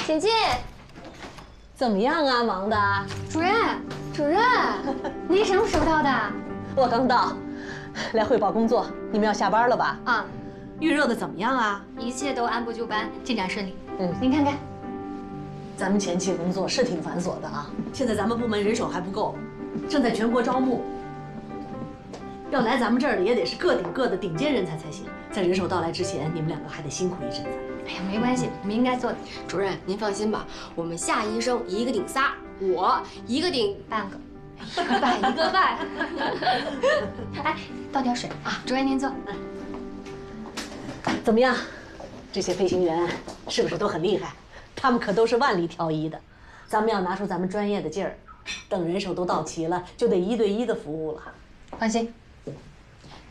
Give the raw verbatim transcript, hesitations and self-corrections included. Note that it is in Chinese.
请进。 怎么样啊，忙的？ 主任，主任，您什么时候到的？ 我刚到，来汇报工作。你们要下班了吧？ 啊， 预热的怎么样啊？ 一切都按部就班，进展顺利。 嗯， 您看看。 咱们前期工作是挺繁琐的啊，现在咱们部门人手还不够，正在全国招募。要来咱们这儿的也得是个顶个的顶尖人才才行。在人手到来之前，你们两个还得辛苦一阵子。 哎呀，没关系，你们应该做的。 主任，您放心吧，我们夏医生一个顶仨，我一个顶半个，一个半，一个半。哎，倒点水啊，主任您坐。 怎么样？这些飞行员是不是都很厉害？ 他们可都是万里挑一的，咱们要拿出咱们专业的劲儿，等人手都到齐了，就得一对一的服务了。 放心，